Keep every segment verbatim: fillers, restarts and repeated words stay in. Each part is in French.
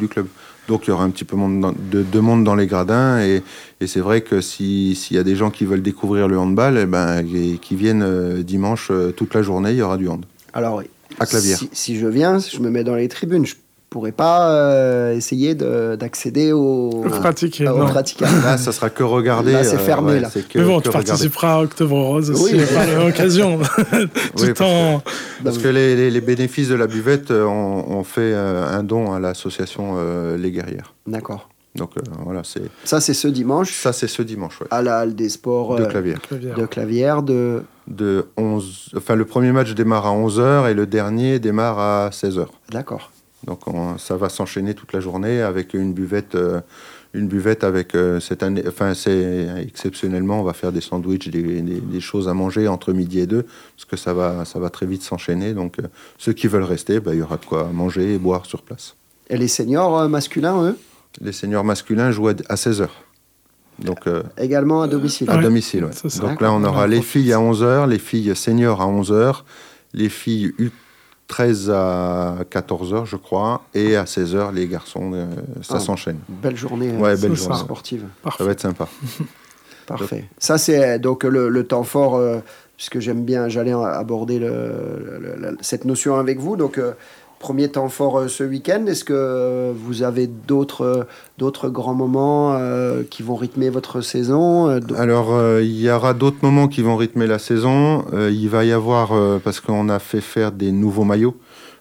du club. Donc il y aura un petit peu de, de monde dans les gradins et, et c'est vrai que si, s'il y a des gens qui veulent découvrir le handball, eh ben, et, qui viennent euh, dimanche euh, toute la journée, il y aura du hand. Alors, à Clavière. Si, si je viens, je me mets dans les tribunes, je pourrais pas euh, essayer de, d'accéder au pratiquer. Au pratiquer. Là, ça sera que regarder. Là, c'est fermé. Euh, ouais, là. c'est que, Mais bon, que tu participeras à Octobre Rose aussi, oui. par l'occasion. Tout oui, parce en... que, parce que les, les, les bénéfices de la buvette, on, on fait euh, un don à l'association euh, Les Guerrières. D'accord. Donc euh, voilà, c'est... Ça, c'est ce dimanche. Ça, c'est ce dimanche, ouais. À la Halle des Sports de euh, Clavière. De Clavière, de... de onze... Enfin, le premier match démarre à onze heures et le dernier démarre à seize heures. D'accord. Donc on, ça va s'enchaîner toute la journée avec une buvette, euh, une buvette avec euh, cette année. Enfin, c'est exceptionnellement, on va faire des sandwichs, des, des, des choses à manger entre midi et deux, parce que ça va, ça va très vite s'enchaîner. Donc euh, ceux qui veulent rester, bah, il y aura de quoi manger et boire sur place. Et les seniors euh, masculins, eux? Les seniors masculins jouent à seize heures. Donc, euh, également à domicile. À ouais, domicile, ouais. Donc là, on aura les filles à onze heures, les filles seniors à onze heures, les filles U treize à quatorze heures, je crois, et à seize heures, les garçons, euh, ça ah, s'enchaîne. Belle journée, ouais, belle journée sportive. Parfait. Ça va être sympa. Parfait. Donc, ça, c'est donc le, le temps fort, euh, puisque j'aime bien, j'allais aborder le, le, le, cette notion avec vous. Donc, euh, premier temps fort euh, ce week-end. Est-ce que vous avez d'autres, euh, d'autres grands moments euh, qui vont rythmer votre saison euh, Alors, euh, il y aura d'autres moments qui vont rythmer la saison. Euh, il va y avoir, euh, parce qu'on a fait faire des nouveaux maillots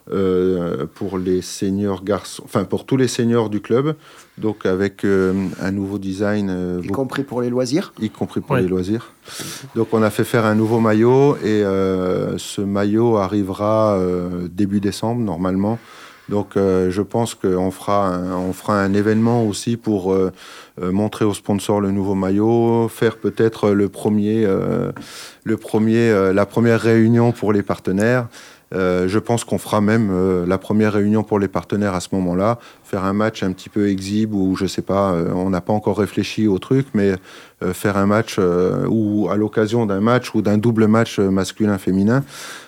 euh, pour les seniors garçons, enfin pour tous les seniors du club, donc avec euh, un nouveau design. Euh, y compris pour les loisirs Y compris pour oui. les loisirs. Donc on a fait faire un nouveau maillot et euh, ce maillot arrivera euh, début décembre normalement. Donc euh, je pense qu'on fera un, on fera un événement aussi pour euh, euh, montrer aux sponsors le nouveau maillot, faire peut-être le premier, euh, le premier, euh, la première réunion pour les partenaires. Euh, je pense qu'on fera même euh, la première réunion pour les partenaires à ce moment-là, faire un match un petit peu exhibe ou je sais pas, euh, on n'a pas encore réfléchi au truc, mais euh, faire un match euh, ou à l'occasion d'un match ou d'un double match masculin-féminin,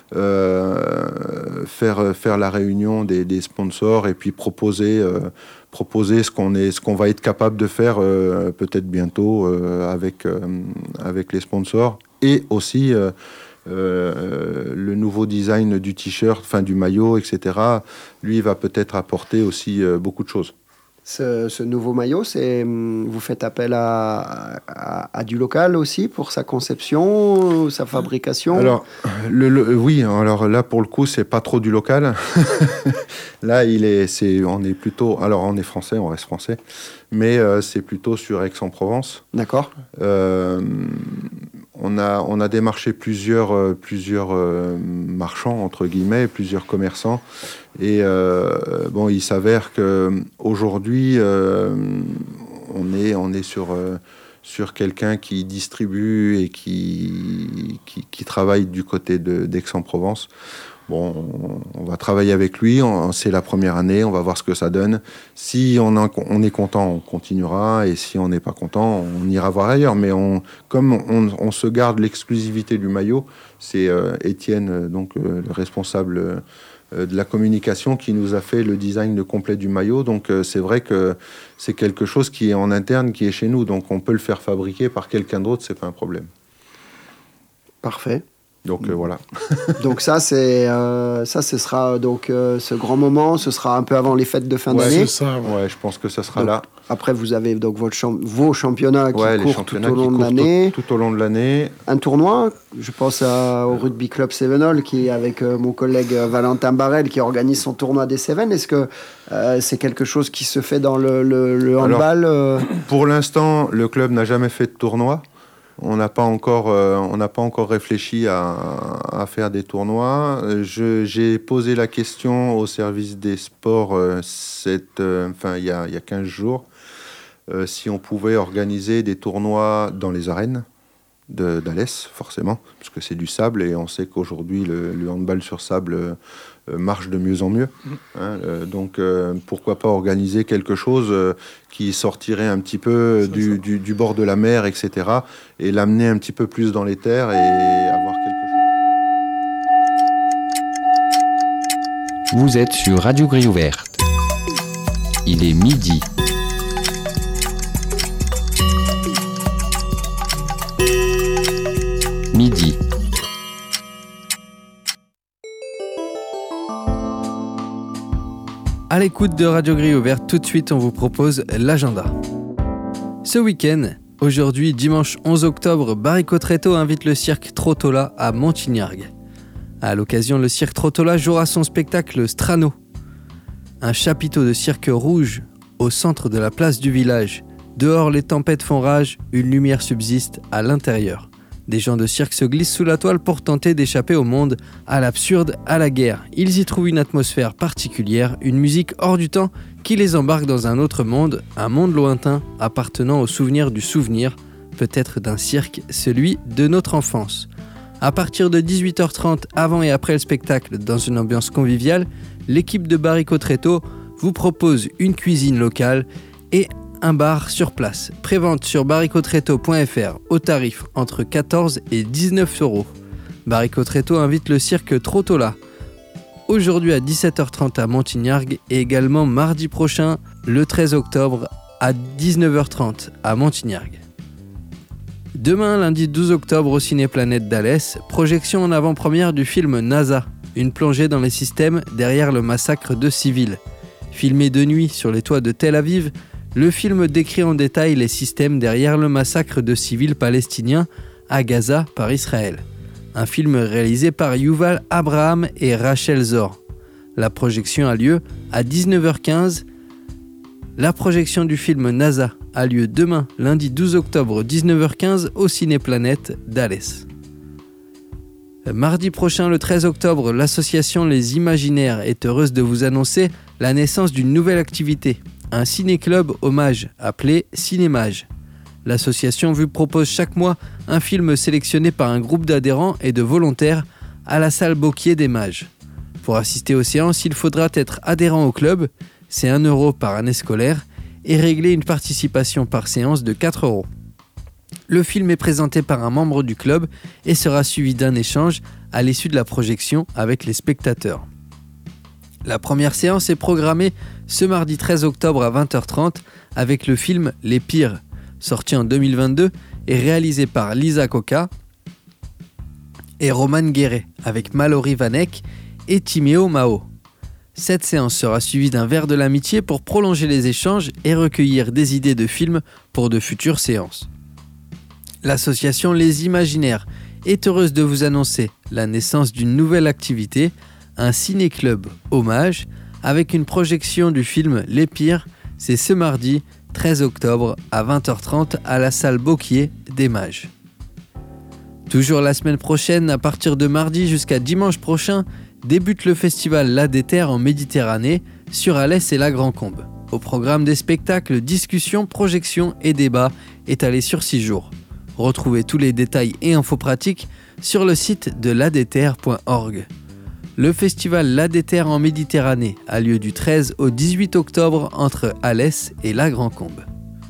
euh, faire faire la réunion des, des sponsors et puis proposer euh, proposer ce qu'on est, ce qu'on va être capable de faire euh, peut-être bientôt euh, avec euh, avec les sponsors et aussi euh, Euh, le nouveau design du t-shirt, enfin du maillot, et cetera. Lui va peut-être apporter aussi euh, beaucoup de choses. Ce, ce nouveau maillot, c'est, vous faites appel à, à, à du local aussi pour sa conception, sa fabrication? Alors, le, le, oui, alors là pour le coup, c'est pas trop du local. Là, il est, c'est, on est plutôt, alors on est français, on reste français, mais euh, c'est plutôt sur Aix-en-Provence. D'accord. Euh, On a, on a démarché plusieurs, euh, plusieurs euh, marchands, entre guillemets, plusieurs commerçants. Et euh, bon, il s'avère qu'aujourd'hui, euh, on est, on est sur, euh, sur quelqu'un qui distribue et qui, qui, qui travaille du côté de, d'Aix-en-Provence. Bon, on, on va travailler avec lui, on, c'est la première année, on va voir ce que ça donne. Si on, a, on est content, on continuera, et si on n'est pas content, on ira voir ailleurs. Mais on, comme on, on se garde l'exclusivité du maillot, c'est euh, Étienne, donc euh, le responsable euh, de la communication, qui nous a fait le design complet du maillot. Donc euh, c'est vrai que c'est quelque chose qui est en interne, qui est chez nous. Donc on peut le faire fabriquer par quelqu'un d'autre, c'est pas un problème. Parfait. Donc euh, voilà. Donc ça, c'est euh, ça, ce sera donc euh, ce grand moment. Ce sera un peu avant les fêtes de fin ouais, d'année. C'est ça. Ouais. ouais, je pense que ça sera donc, là. Après, vous avez donc votre champ- vos championnats qui ouais, courent championnats tout au long de l'année. Tout, tout au long de l'année. Un tournoi. Je pense à, au Rugby Club Cévenol qui est avec euh, mon collègue euh, Valentin Barrel qui organise son tournoi des Cévennes. Est-ce que euh, c'est quelque chose qui se fait dans le, le, le handball? Alors, euh... Pour l'instant, le club n'a jamais fait de tournoi. On n'a pas encore, euh, on n'a pas encore réfléchi à, à faire des tournois. Je, j'ai posé la question au service des sports euh, cette, euh, enfin, il y a, il y a quinze jours, euh, si on pouvait organiser des tournois dans les arènes de, d'Alès, forcément, parce que c'est du sable et on sait qu'aujourd'hui le, le handball sur sable euh, marche de mieux en mieux. Hein, euh, donc euh, pourquoi pas organiser quelque chose euh, qui sortirait un petit peu du, du, du bord de la mer, et cetera, et l'amener un petit peu plus dans les terres et avoir quelque chose. Vous êtes sur Radio Grille Ouverte. Il est midi. Midi. À l'écoute de Radio Grille Ouverte, tout de suite on vous propose l'agenda. Ce week-end, aujourd'hui dimanche onze octobre, Baricot Tréteau invite le cirque Trottola à Montignargues. À l'occasion, le cirque Trottola jouera son spectacle Strano. Un chapiteau de cirque rouge au centre de la place du village. Dehors, les tempêtes font rage, une lumière subsiste à l'intérieur. Des gens de cirque se glissent sous la toile pour tenter d'échapper au monde, à l'absurde, à la guerre. Ils y trouvent une atmosphère particulière, une musique hors du temps qui les embarque dans un autre monde, un monde lointain appartenant au souvenir du souvenir, peut-être d'un cirque, celui de notre enfance. À partir de dix-huit heures trente, avant et après le spectacle, dans une ambiance conviviale, l'équipe de Baricot Tréteau vous propose une cuisine locale et un bar sur place. Prévente sur baricot tréteau point f r au tarif entre quatorze et dix-neuf euros. Baricot Tréteau invite le cirque Trottola aujourd'hui à dix-sept heures trente à Montignargues et également mardi prochain, le treize octobre à dix-neuf heures trente à Montignargues. Demain, lundi douze octobre au Ciné-Planète d'Alès, projection en avant-première du film NASA, une plongée dans les systèmes derrière le massacre de civils. Filmé de nuit sur les toits de Tel Aviv, le film décrit en détail les systèmes derrière le massacre de civils palestiniens à Gaza par Israël. Un film réalisé par Yuval Abraham et Rachel Zor. La projection a lieu à dix-neuf heures quinze. La projection du film NASA a lieu demain, lundi douze octobre, dix-neuf heures quinze, au Ciné-Planète d'Alès. Mardi prochain, le treize octobre, l'association Les Imaginaires est heureuse de vous annoncer la naissance d'une nouvelle activité. Un ciné-club hommage appelé Cinémage. L'association vous propose chaque mois un film sélectionné par un groupe d'adhérents et de volontaires à la salle Beauquier des Mages. Pour assister aux séances, il faudra être adhérent au club, c'est un euro par année scolaire, et régler une participation par séance de quatre euros. Le film est présenté par un membre du club et sera suivi d'un échange à l'issue de la projection avec les spectateurs. La première séance est programmée ce mardi treize octobre à vingt heures trente avec le film Les Pires, sorti en deux mille vingt-deux et réalisé par Lisa Coca et Roman Guéret, avec Mallory Vanek et Timéo Mao. Cette séance sera suivie d'un verre de l'amitié pour prolonger les échanges et recueillir des idées de films pour de futures séances. L'association Les Imaginaires est heureuse de vous annoncer la naissance d'une nouvelle activité, un ciné-club hommage, avec une projection du film Les Pires, c'est ce mardi treize octobre à vingt heures trente à la salle Beauquier des Mages. Toujours la semaine prochaine, à partir de mardi jusqu'à dimanche prochain, débute le festival La Déterre en Méditerranée sur Alès et la Grand-Combe. Au programme des spectacles, discussions, projections et débats étalés sur six jours. Retrouvez tous les détails et infos pratiques sur le site de ladéterre point org. Le festival La Déterre en Méditerranée a lieu du treize au dix-huit octobre entre Alès et la Grand-Combe.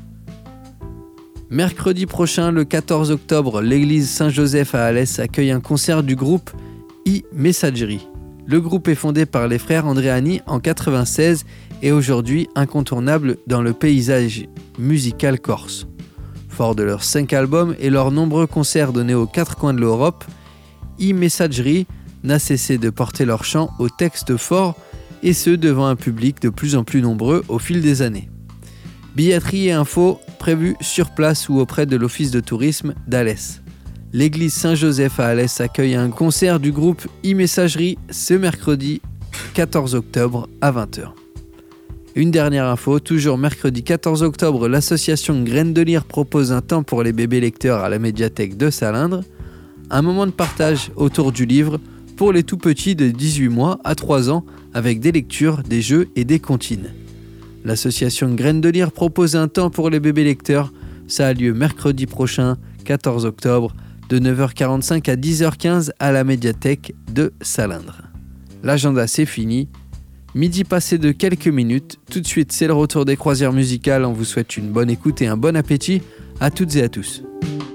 Mercredi prochain, le quatorze octobre, l'église Saint-Joseph à Alès accueille un concert du groupe e-Messagerie. Le groupe est fondé par les frères Andréani en quatre-vingt-seize et aujourd'hui incontournable dans le paysage musical corse. Fort de leurs cinq albums et leurs nombreux concerts donnés aux quatre coins de l'Europe, e-Messagerie n'a cessé de porter leur chant aux textes forts et ce devant un public de plus en plus nombreux au fil des années. Billetterie et infos prévues sur place ou auprès de l'office de tourisme d'Alès. L'église Saint-Joseph à Alès accueille un concert du groupe e-Messagerie ce mercredi quatorze octobre à vingt heures. Une dernière info, toujours mercredi quatorze octobre, l'association Graines de Lire propose un temps pour les bébés lecteurs à la médiathèque de Salindre, un moment de partage autour du livre pour les tout petits de dix-huit mois à trois ans avec des lectures, des jeux et des comptines. L'association Graines de Lire propose un temps pour les bébés lecteurs, ça a lieu mercredi prochain, quatorze octobre, de neuf heures quarante-cinq à dix heures quinze à la médiathèque de Salindre. L'agenda c'est fini, midi passé de quelques minutes, tout de suite c'est le retour des croisières musicales, on vous souhaite une bonne écoute et un bon appétit à toutes et à tous.